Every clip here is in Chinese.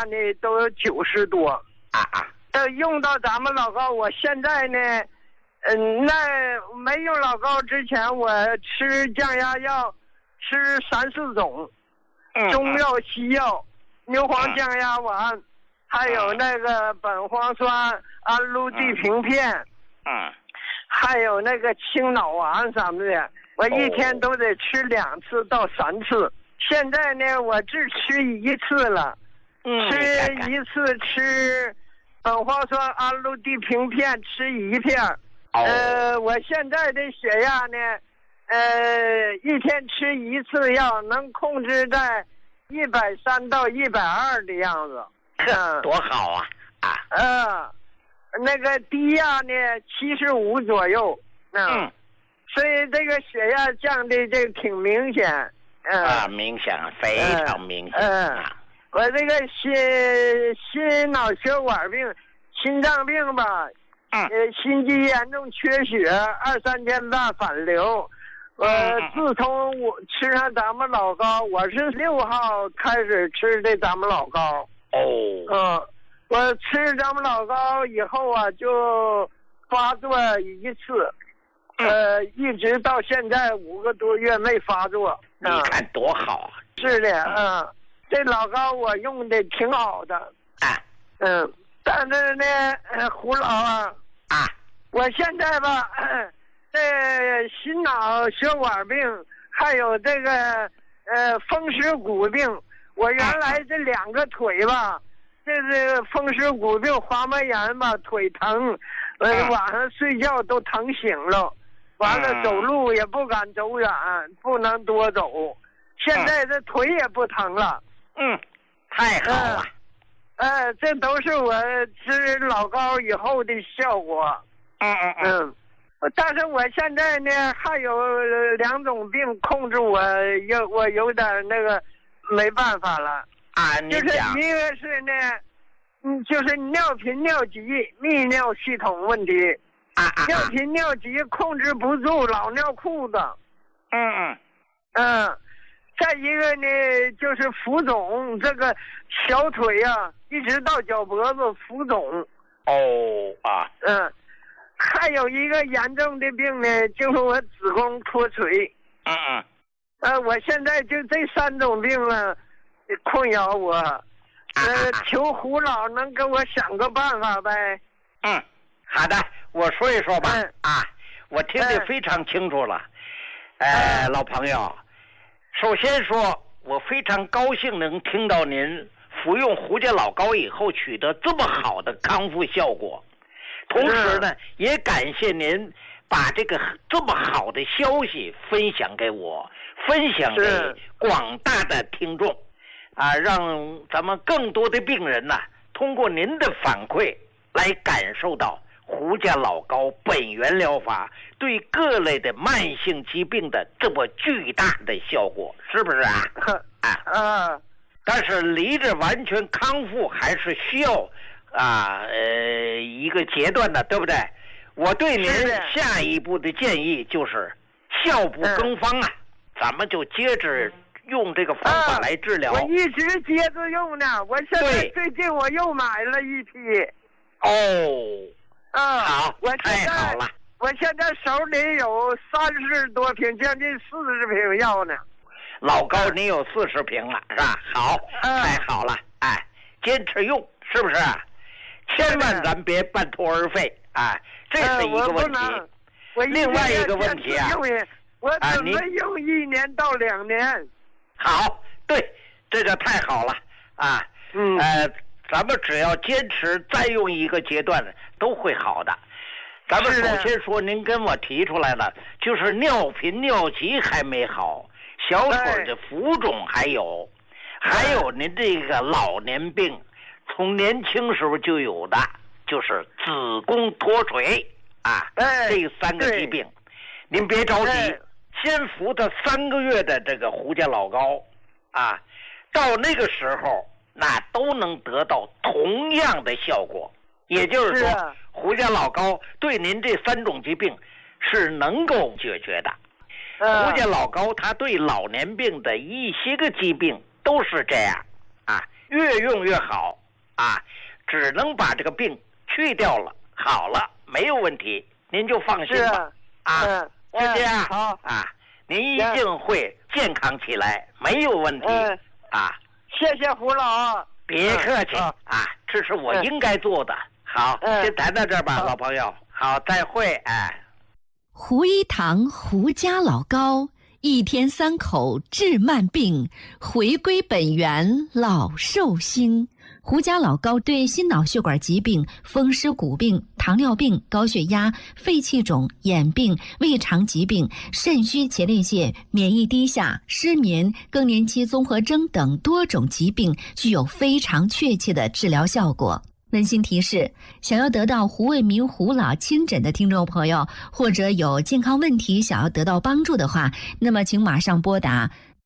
压呢都有90多用到咱们老高，我现在呢，那没用老高之前，我吃降压药，吃3、4种，中药、西药，牛黄降压丸，还有那个苯磺酸氨氯地平片，还有那个清脑丸什么的，我一天都得吃2次到3次。现在呢，我只吃1次了，吃1次吃苯磺酸氨氯地平片吃1片。我现在的血压呢，一天吃1次药能控制在130到120的样子。 多好啊！ 那个低压呢75左右。所以这个血压降的这个挺明显。 明显，非常明显。 我这个心脑血管病、心脏病吧，心肌严重缺血，2、3天大反流。自从我吃上咱们老高，我是6号开始吃的咱们老高。我吃咱们老高以后啊，就发作1次，一直到现在5个多月没发作。 你看多好！ 是的，这老高我用的挺好的。但是呢，胡老我现在吧，这心脑血管病，还有这个风湿骨病，我原来这2个腿吧，这是风湿骨病滑膜炎吧，腿疼，晚上睡觉都疼醒了。完了，走路也不敢走远，不能多走。现在这腿也不疼了。 太好了。 这都是我吃老高以后的效果。但是我现在呢，还有2种病控制我有点那个没办法了。就是一个是呢，就是尿频尿急泌尿系统问题。尿频尿急控制不住，老尿裤子。再一个呢，就是浮肿，这个小腿一直到脚脖子浮肿。还有一个严重的病呢，就是我子宫脱垂。我现在就这3种病困扰我。求胡老能给我想个办法呗。 好的，我说一说吧。我听得非常清楚了。老朋友，首先说，我非常高兴能听到您服用胡家老高以后取得这么好的康复效果。同时呢，也感谢您把这个这么好的消息分享给我，分享给广大的听众，让咱们更多的病人通过您的反馈来感受到胡家老高本源疗法对各类的慢性疾病的这么巨大的效果，是不是但是离着完全康复还是需要一个阶段的，对不对？我对您下一步的建议就是效不更方咱们就接着用这个方法来治疗。 我一直接着用呢，我现在最近我又买了一批。 好， 太好了。 我现在手里有30多瓶，将近40瓶药呢。 老高，你有40瓶了，是吧？好，太好了，坚持用，是不是？千万咱别半途而废，这是一个问题。另外一个问题我准备用1年到2年。 好，对，这个太好了咱们只要坚持再用一个阶段都会好的。咱们首先说，您跟我提出来了，就是尿频尿急还没好，小腿的浮肿还有您这个老年病，从年轻时候就有的，就是子宫脱垂这3个疾病。您别着急，先服他3个月的这个胡家老高到那个时候那都能得到同样的效果。也就是说，胡家老高对您这3种疾病是能够解决的。胡家老高他对老年病的一些个疾病都是这样越用越好啊，只能把这个病去掉了，好了，没有问题，您就放心吧。啊，就这样。 好啊，您一定会健康起来，没有问题。啊， 谢谢胡老。 别客气啊，这是我应该做的。好，先谈到这儿吧，老朋友。好，再会。哎， 胡一堂胡家老高，一天3口治慢病，回归本源老寿星。胡家老高对心脑血管疾病、风湿骨病、糖尿病、高血压、肺气肿、眼病、胃肠疾病、肾虚前列腺、免疫低下、失眠、更年期综合征等多种疾病具有非常确切的治疗效果。温馨提示：想要得到胡卫民胡老亲诊的听众朋友，或者有健康问题想要得到帮助的话，那么请马上拨打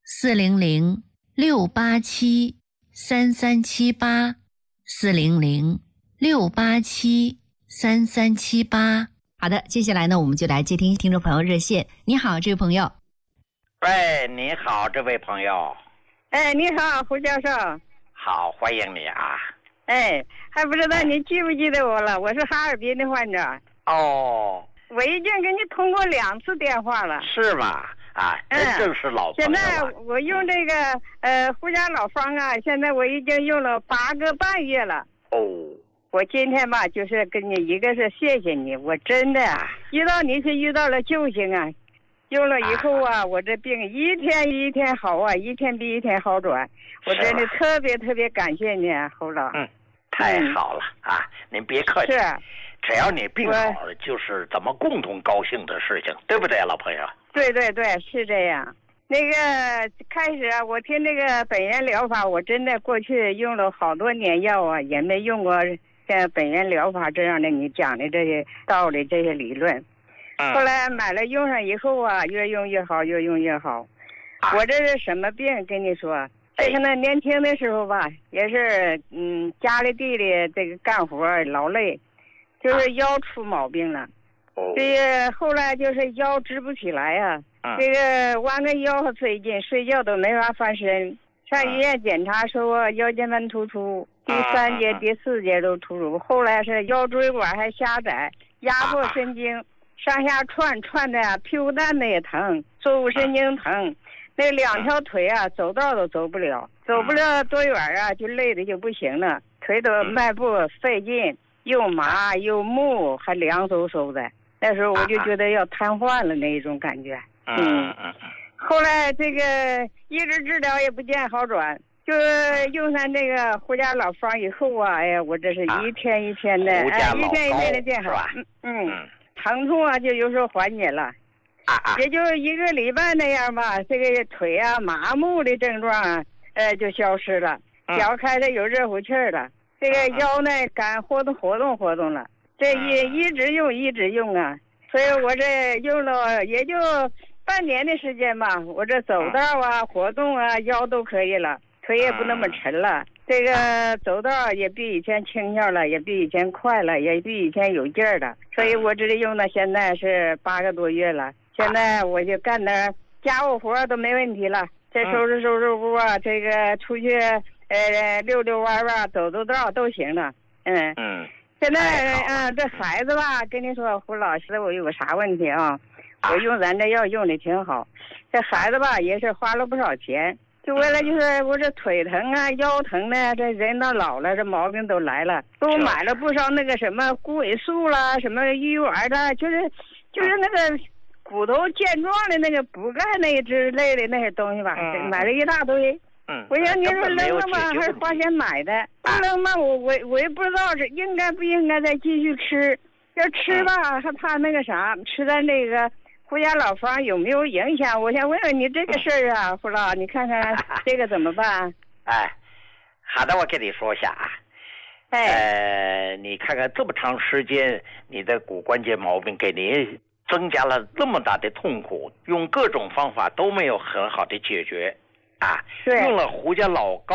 400-687-3378，400-687-3378。好的，接下来呢，我们就来接听听众朋友热线。你好，这位朋友。 喂，你好，这位朋友。 哎，你好，胡教授。 好，欢迎你啊。 哎，还不知道你记不记得我了？我是哈尔滨的患者。 哦， 我已经给你通过2次电话了。 是吗？啊，真正是老朋友了。 现在我用这个胡家老方啊，现在我已经用了8个半月了。 哦， 我今天吧，就是跟你一个是谢谢你，我真的遇到你是遇到了救星啊。用了以后啊，我这病一天一天好啊，一天比一天好转。我真的特别特别感谢你，侯老。 太好了啊！您别客气，只要你病好了，就是咱们共同高兴的事情，对不对，老朋友？ 对对对，是这样。那个开始啊，我听这个本源疗法，我真的过去用了好多年药啊，也没用过像本源疗法这样的你讲的这些道理、这些理论。后来买了用上以后啊，越用越好，越用越好。我这是什么病？跟你说。这个呢，年轻的时候吧，也是家里地里这个干活劳累，就是腰出毛病了。这个后来就是腰直不起来啊，这个弯个腰最近睡觉都没法翻身。上医院检查说腰间盘突出，第3节、第4节都突出。后来是腰椎管还狭窄，压迫神经，上下串的屁股蛋子也疼，坐骨神经疼。那2条腿啊，走道都走不了多远啊，就累的就不行了，腿都迈步费劲，又麻又木，还凉飕飕的。那时候我就觉得要瘫痪了那一种感觉。后来这个一直治疗也不见好转，就用上这个胡家老方以后啊，哎呀，我这是一天一天的，一天一天的见好。疼痛啊，就有时候缓解了。也就1个礼拜那样吧，这个腿啊麻木的症状啊，就消失了，脚开始有热乎气儿了，这个腰呢敢活动了，这一直用啊，所以我这用了也就半年的时间吧，我这走道啊活动啊腰都可以了，腿也不那么沉了，这个走道也比以前轻巧了，也比以前快了，也比以前有劲儿了，所以我这里用到现在是8个多月了。现在我就干点家务活都没问题了，这收拾屋啊，这个出去溜溜弯吧，走道都行了。现在这孩子吧，跟你说胡老师，我有个啥问题啊？我用咱这药用的挺好，这孩子吧也是花了不少钱，就为了就是我这腿疼啊腰疼呢，这人都老了，这毛病都来了，都买了不少那个什么骨尾素啦，什么鱼丸的，就是那个骨头健壮的那个补钙那一之类的那些东西吧，买了一大堆。我想你说扔了吗？还是花钱买的？不扔嘛，我也不知道是应该不应该再继续吃。要吃吧，还怕那个啥，吃咱这个胡家老方有没有影响？我想问问你这个事儿啊，胡老，你看看这个怎么办？ 好的，我跟你说一下啊。你看看这么长时间，你的骨关节毛病给您增加了这么大的痛苦，用各种方法都没有很好的解决用了胡家老膏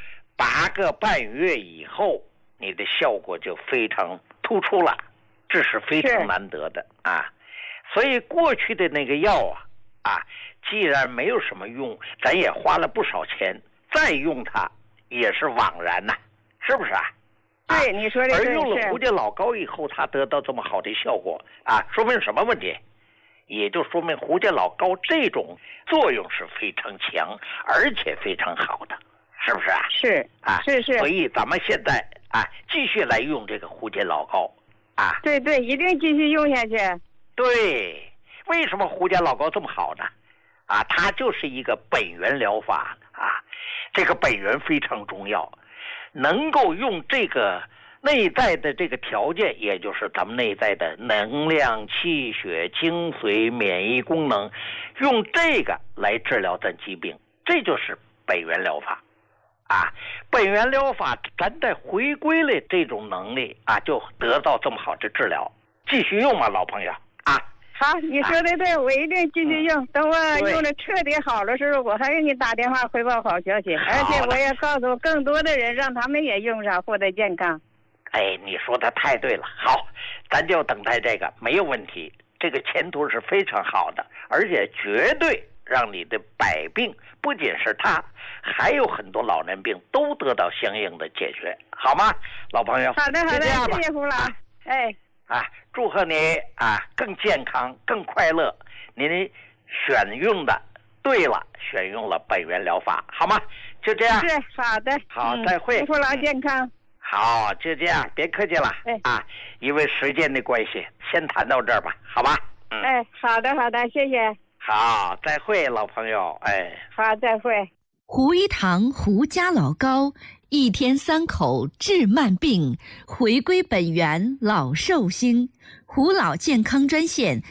8个半月以后，你的效果就非常突出了，这是非常难得的所以过去的那个药既然没有什么用，咱也花了不少钱，再用它也是枉然呐，是不是啊？ 对，你说的对。 而用了胡家老膏以后，它得到这么好的效果啊，说明什么问题？也就说明胡家老膏这种作用是非常强，而且非常好的，是不是啊？ 是啊， 是。 所以咱们现在啊，继续来用这个胡家老膏啊。 对对，一定继续用下去。 对，为什么胡家老膏这么好呢？啊，它就是一个本源疗法啊，这个本源非常重要，能够用这个内在的这个条件，也就是咱们内在的能量、气血、精髓、免疫功能，用这个来治疗咱疾病，这就是本源疗法啊。本源疗法咱再回归了这种能力啊，就得到这么好的治疗。继续用吧，老朋友啊。 好，你说的对，我一定继续用。等我用的彻底好的时候，我还给你打电话汇报好消息，而且我也告诉更多的人，让他们也用上，获得健康。 哎，你说的太对了。好，咱就等待这个，没有问题。这个前途是非常好的，而且绝对让你的百病，不仅是他，还有很多老年病都得到相应的解决，好吗，老朋友？ 好的，好的，谢谢胡老。哎。 啊，祝贺你啊，更健康，更快乐。您选用的对了，选用了本源疗法，好吗？就这样。 是，好的。 好，再会。 祝福老健康。 好，就这样，别客气了。啊，因为时间的关系，先谈到这儿吧，好吧？ 哎，好的，好的，谢谢。 好，再会，老朋友。哎， 好，再会。 胡一堂胡家老膏，一天3口治慢病，回归本源老寿星。胡老健康专线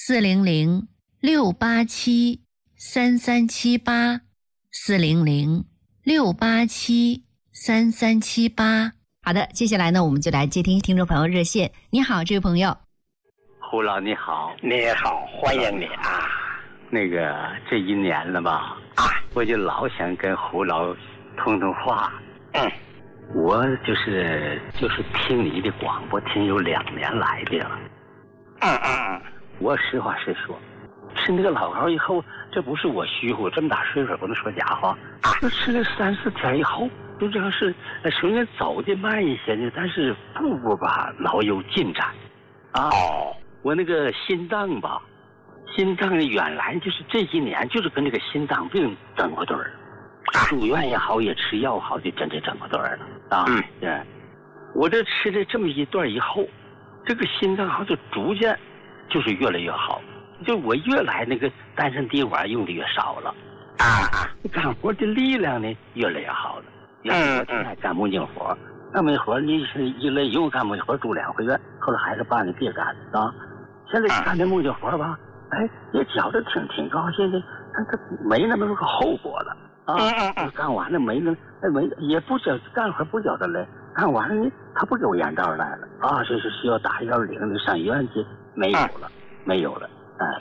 400-687-3378，400-687-3378。好的，接下来呢，我们就来接听众朋友热线。你好，这位朋友。 胡老你好。 你好，欢迎你啊。 那个这1年了吧，我就老想跟胡老通通话。我就是听你的广播听有2年来的了。我实话实说，吃那个老膏以后，这不是我虚乎，这么大岁数不能说假话。吃了3、4天以后，就这个是虽然走的慢一些呢，但是步步吧老有进展。我那个心脏吧。心脏原来就是这几年就是跟这个心脏病整过对儿，住院也好，也吃药好，就真正整过对儿了啊。对，我这吃了这么一段以后，这个心脏好像就逐渐就是越来越好，就我越来那个丹参滴管用的越少了干活的力量呢越来越好了。我现在干木匠活，干木活你是一累又干木活住2回院，后来孩子办的别干啊。现在干这木匠活吧。也觉得挺高兴的，他没那么个后果了干完了没也不觉干活不觉得累，干完了呢他不给我延道来了这是需要打110的上医院去，没有了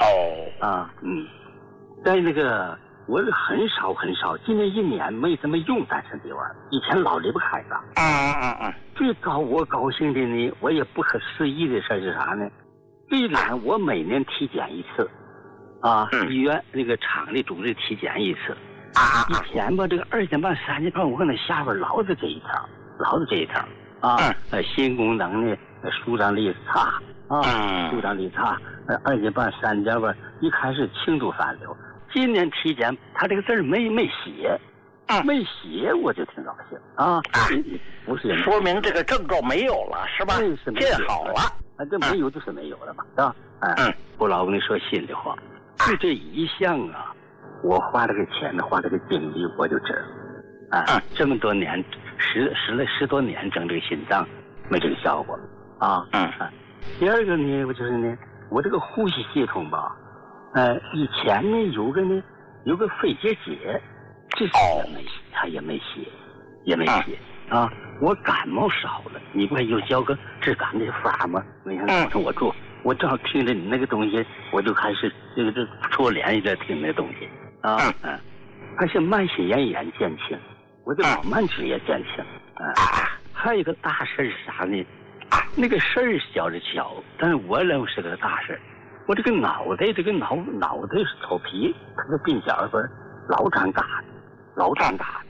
在那个我很少今年1年没怎么用丹参滴丸，以前老离不开的最我高兴的呢，我也不可思议的事是啥呢？这一年我每年体检一次医院那个厂里组织体检一次以前吧这个2点半3点半我搁那下边老子这一条心功能呢舒张力差舒张力差2点半3点半一开始轻度反流，今年体检他这个字没写我就挺高兴不是说明这个症状没有了是吧？见好了这没有就是没有了嘛，是吧？我老跟你说心里话，就这一项我花这个钱花这个精力我就知道这么多年10多年整这个心脏没这个效果第二个呢，就是呢，我这个呼吸系统吧，以前呢有个肺结节，这他也没写我感冒少了，你不还有教个治感的法吗？没想到我做，我正好听着你那个东西，我就开始这搓脸也在听那东西而且慢性炎也减轻，我的老慢支也减轻还有一个大事是啥呢？那个事儿小着小，但是我认为是个大事。我这个脑袋头皮，它的鬓角这老长疙瘩，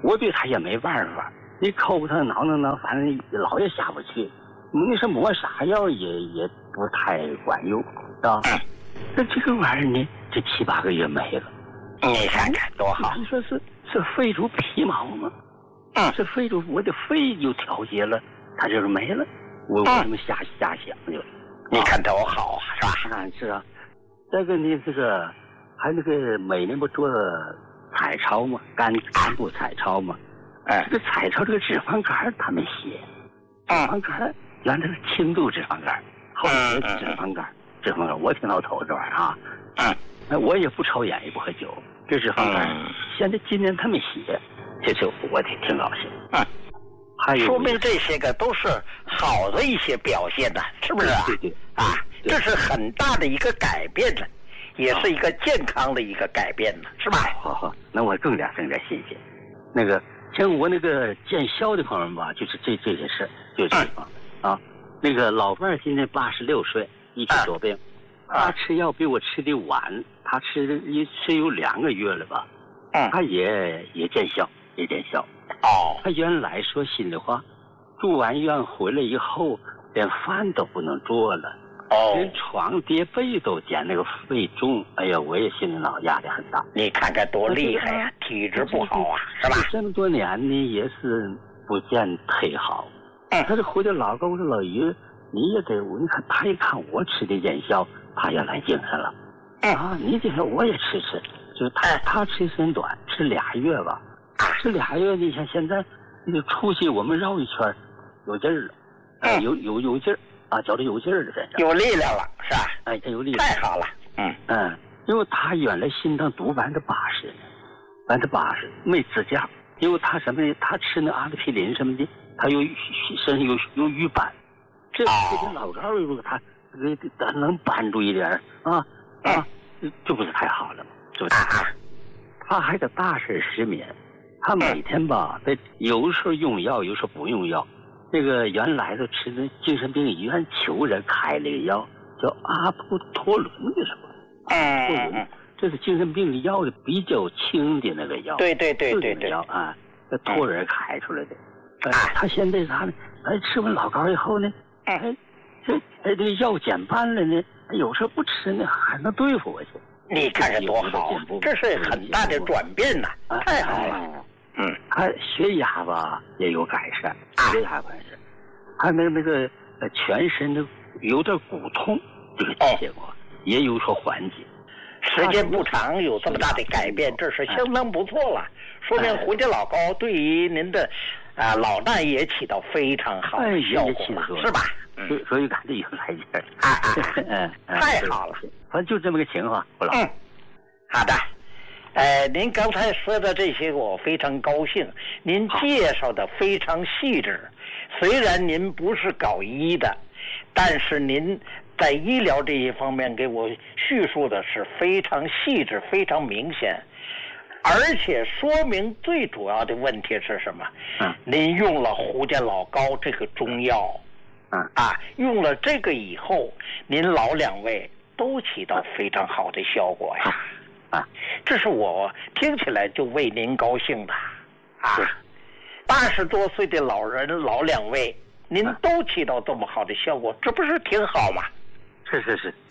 我对他也没办法，你抠他挠，反正老也下不去。你说抹啥药也不太管用，是吧？那这个玩意儿呢，这7、8个月没了。 你看看多好！ 你说是肺出皮毛吗？是肺出我的肺就调节了，它就是没了。我这么瞎想就。 你看多好啊，是吧？ 是啊。再个呢，这个还那个每年不做彩超吗？肝部彩超吗？这个彩超这个脂肪肝他们写，脂肪肝原来是轻度脂肪肝，后来是脂肪肝。我挺老头这玩意儿啊。我也不抽烟也不喝酒，这脂肪肝现在今年他们写，这就我挺高兴。还有说明这些个都是好的一些表现的，是不是啊？ 对。 这是很大的一个改变了，也是一个健康的一个改变了，是吧？ 好，那我更加新鲜。那个像我那个见肖的朋友们吧，就是这些事，就是这地方啊。那个老伴儿今年86岁，一体多病，他吃药比我吃的晚，他吃有2个月了吧？他也见效。他原来说心里话，住完院回来以后，连饭都不能做了。连床叠被都见那个肺重，哎呀，我也心里脑压力很大。 你看看多厉害呀，体质不好啊，是吧？ 这么多年呢，也是不见忒好。他这回来老高说老于，你也得，你看他一看我吃的见效，他也来精神了。你这个我也吃，就是他吃时间短，吃2月吧。吃2月，你像现在那个出去我们绕一圈，有劲儿了，有劲儿。觉得有劲儿了， 有力量了，是吧？ 他有力量， 太好了。 因为他原来心脏毒80%，没支架。因为他什么呢？他吃那阿司匹林什么的，他身上有瘀斑。这跟老高如果他能扳住一点就不是太好了，是不是？他还得大事失眠，他每天吧，有时候用药，有时候不用药。那个原来的吃的精神病医院求人开了个药，叫阿普托伦的什么？这是精神病的药的比较轻的那个药。对。药这托人开出来的。他现在啥呢？吃完老高以后呢，这个药减半了呢，有时候不吃呢，还能对付我去。 你看看多好，这是很大的转变呐，太好了。 他血压吧也有改善，血压改善，他那个全身的有点骨痛，这个结果也有所缓解。 时间不长有这么大的改变，这是相当不错了，说明胡家老高对于您的老伴也起到非常好的效果了，是吧？ 所以感觉有来劲儿。 太好了， 反正就这么个情况，胡老。 好的。您刚才说的这些我非常高兴，您介绍的非常细致。虽然您不是搞医的，但是您在医疗这一方面给我叙述的是非常细致，非常明显，而且说明最主要的问题是什么？您用了胡家老高这个中药，用了这个以后，您老2位都起到非常好的效果呀。这是我听起来就为您高兴的80多岁的老人，老2位，您都起到这么好的效果，这不是挺好吗？ 是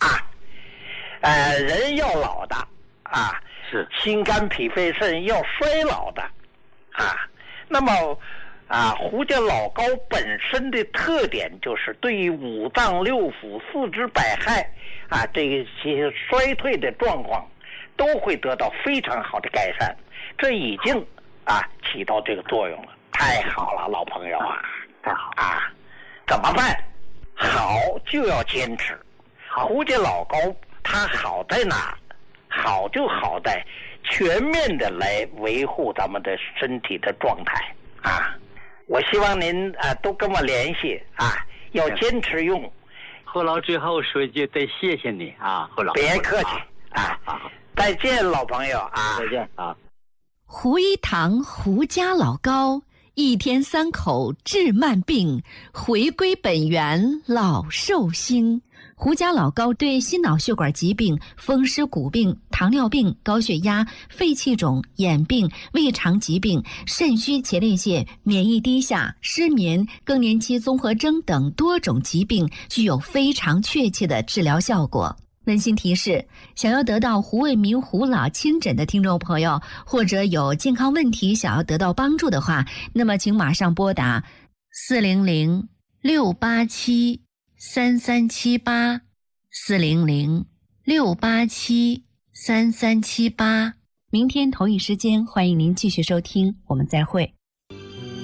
人要老的是心肝脾肺肾要衰老的那么胡家老高本身的特点就是对于五脏六腑、四肢百骸这些衰退的状况都会得到非常好的改善，这已经起到这个作用了，太好了，老朋友太好怎么办？好就要坚持。胡家老高他好在哪？好就好在全面的来维护咱们的身体的状态我希望您都跟我联系要坚持用。 胡老最后说一句，得谢谢你胡老。 别客气再见，老朋友再见胡一堂胡家老高，1天3口治慢病，回归本源老寿星。 胡家老高对心脑血管疾病、风湿骨病、糖尿病、高血压、肺气肿、眼病、胃肠疾病、肾虚前列腺、免疫低下、失眠、更年期综合征等多种疾病具有非常确切的治疗效果。温馨提示：想要得到胡卫民胡老亲诊的听众朋友，或者有健康问题想要得到帮助的话，那么请马上拨打400-687-3378，400-687-3378。明天同一时间，欢迎您继续收听，我们再会。